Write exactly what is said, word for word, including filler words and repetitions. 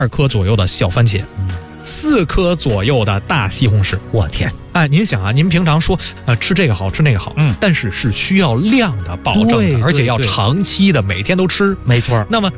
二颗左右的小番茄， 嗯， 四颗左右的大西红柿。 我天！ 哎，您想啊，您平常说呃吃这个好吃那个好， 嗯， 但是是需要量的保证对的，而且要对长期的每天都吃。 没错。 那么